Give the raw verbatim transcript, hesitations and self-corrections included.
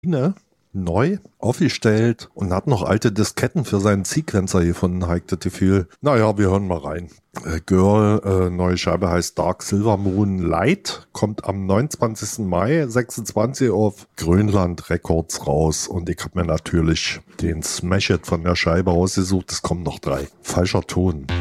neu aufgestellt und hat noch alte Disketten für seinen Sequencer gefunden, habe ich das Gefühl. Naja, wir hören mal rein. Äh, Girl, äh, neue Scheibe heißt Dark Silver Moon Light, kommt am neunundzwanzigsten Mai sechsundzwanzig auf Grönland Records raus und ich habe mir natürlich den Smash It von der Scheibe ausgesucht. Es kommen noch drei. Falscher Ton.